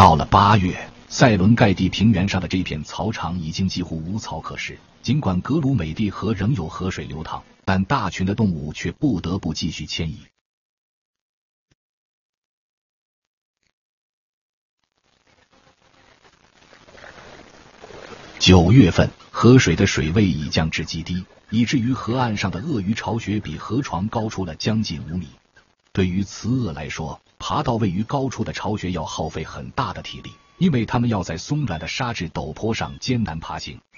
到了8月，塞伦盖蒂平原上的这片草场已经几乎无草可食，尽管格鲁美蒂河仍有河水流淌，但大群的动物却不得不继续迁移。9月份，河水的水位已降至极低，以至于河岸上的鳄鱼巢穴比河床高出了将近5米。对于雌鳄来说，爬到位于高处的巢穴要耗费很大的体力，因为它们要在松软的沙质陡坡上艰难爬行。